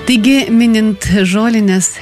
Taigi, minint žolinės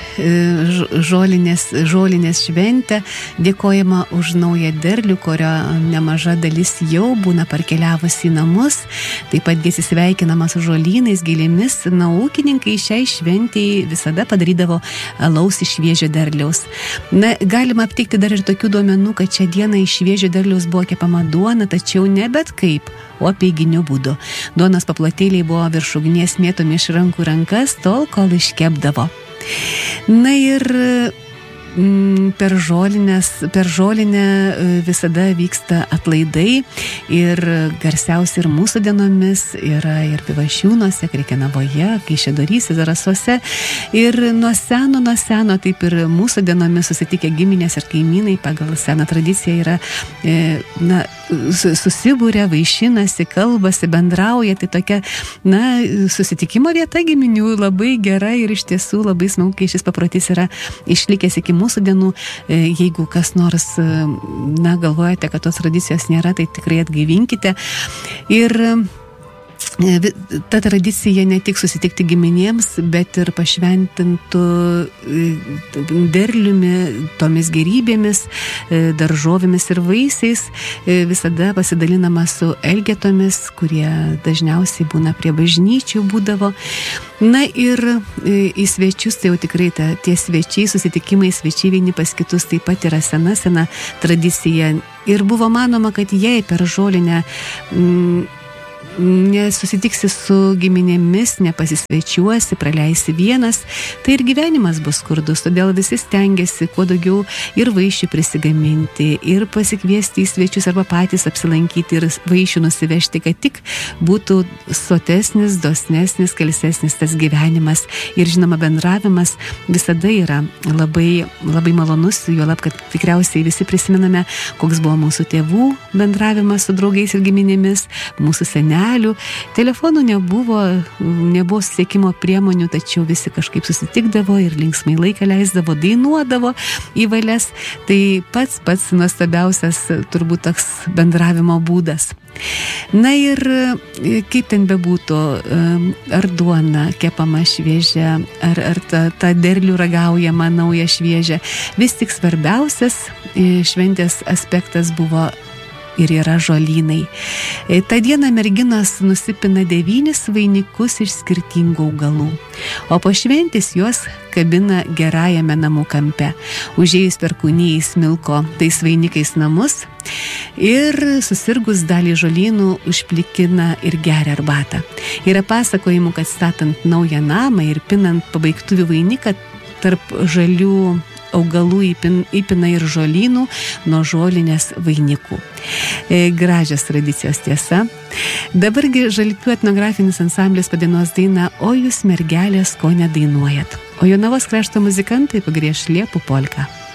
šventę, dėkojama už naują derlių, kurio nemaža dalis jau būna parkeliavusi į namus. Taip pat sveikinama su žolynais, gėlėmis. Ūkininkai šiai šventėjai visada padarydavo alaus iš šviežio derliaus. Galima aptikti dar ir tokių duomenų, kad šią dieną iš šviežio derliaus buvo kepama duona, tačiau ne bet kaip, o apeiginiu būdu. Duonos paplotėliai buvo virš ugnies mėtomi iš rankų rankas, tol, kol iškepdavo. Ir per žolinę visada vyksta atlaidai ir garsiausi ir mūsų dienomis yra ir Pivašiūnuose, Krekenavoje, Kaišiadoryse, Zarasuose. Ir nuo seno, taip ir mūsų dienomis susitikę giminės ir kaimynai pagal seną tradiciją yra susibūrę, vaišinasi, kalbasi, bendrauja. Tai tokia, susitikimo vieta giminių labai gera ir iš tiesų labai smagu, kai šis paprotys yra išlikęs iki mūsų dienų. Jeigu kas nors, galvojate, kad tos tradicijos nėra, tai tikrai atgaivinkite. Ir ta tradicija ne tik susitikti giminėms, bet ir pašventintų derliumi, tomis gerybėmis, daržovėmis ir vaisiais, visada pasidalinama su elgetomis, kurie dažniausiai būna prie bažnyčių būdavo. Ir į svečius, tai jau tikrai tie svečiai, susitikimai, svečiai vieni pas kitus taip pat yra sena tradicija. Ir buvo manoma, kad jei per žolinę nesusitiksi su giminėmis, nepasisvečiuosi, praleisi vienas, tai ir gyvenimas bus skurdus. Todėl visi stengiasi kuo daugiau ir vaišių prisigaminti, ir pasikviesti į svečius arba patys apsilankyti ir vaišių nusivežti, kad tik būtų sotesnis, dosnesnis, kalsesnis tas gyvenimas. Ir žinoma, bendravimas visada yra labai, labai malonus, juolab, kad tikriausiai visi prisimename, koks buvo mūsų tėvų bendravimas su draugais ir giminėmis, mūsų senelių. Telefonų nebuvo susiekimo priemonių, tačiau visi kažkaip susitikdavo ir linksmai laiką leisdavo, dainuodavo į valias. Tai pats nuostabiausias turbūt toks bendravimo būdas. Ir kaip ten bebūtų, ar duona kepama šviežia, ar ta derlių ragaujama nauja šviežia, vis tik svarbiausias šventės aspektas buvo ir yra žolynai. Ta diena merginos nusipina 9 vainikus iš skirtingų augalų, o po šventės juos kabina gerajame namų kampe. Užėjus perkūnijai smilko tais vainikais namus ir susirgus dalį žolynų užplikina ir geria arbatą. Yra pasakojimų, kad statant naują namą ir pinant pabaigtuvių vainiką tarp žalių augalų įpina ir žolynų nuo žolinės vainikų. Gražios tradicijos tiesa. Dabargi Žalikių etnografinis ansamblis padainuos dainą "O jūs mergelės, ko nedainuojat", o Jonavos krašto muzikantai pagrieš liepų polką.